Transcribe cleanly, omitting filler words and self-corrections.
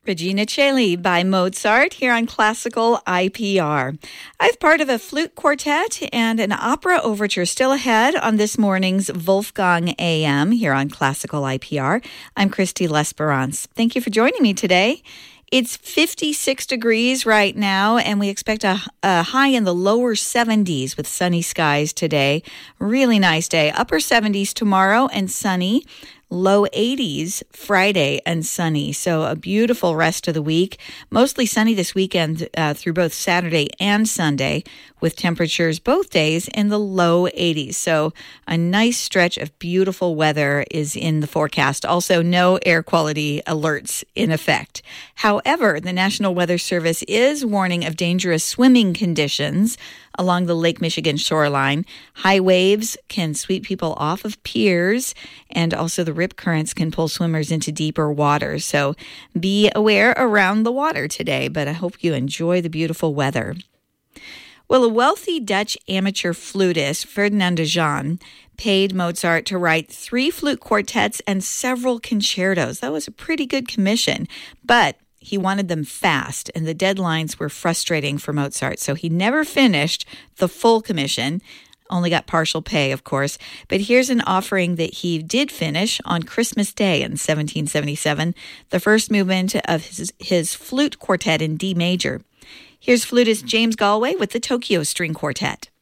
Regina Caeli by Mozart here on Classical IPR. I have part of a flute quartet and an opera overture still ahead on this morning's Wolfgang AM here on Classical IPR. I'm Christy L'Esperance. Thank you for joining me today. It's 56 degrees right now, and we expect a high in the lower 70s with sunny skies today. Really nice day. Upper 70s tomorrow and sunny. Low 80s Friday and sunny. So a beautiful rest of the week. Mostly sunny this weekend through both Saturday and Sunday, with temperatures both days in the low 80s. So a nice stretch of beautiful weather is in the forecast. Also, no air quality alerts in effect. However, the National Weather Service is warning of dangerous swimming conditions along the Lake Michigan shoreline. High waves can sweep people off of piers, and also the rip currents can pull swimmers into deeper waters. So be aware around the water today, but I hope you enjoy the beautiful weather. Well, a wealthy Dutch amateur flutist, Ferdinand de Jong, paid Mozart to write 3 flute quartets and several concertos. That was a pretty good commission, but he wanted them fast, and the deadlines were frustrating for Mozart, so he never finished the full commission. Only got partial pay, of course. But here's an offering that he did finish on Christmas Day in 1777, the first movement of his flute quartet in D major. Here's flutist James Galway with the Tokyo String Quartet.